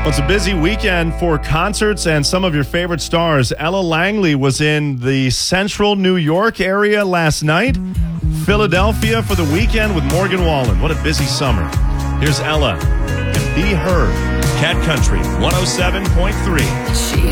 It's a busy weekend for concerts and some of your favorite stars. Ella Langley was in the central New York area last night. Philadelphia for the weekend with Morgan Wallen. What a busy summer. Here's Ella and Be Her. Cat Country 107.3.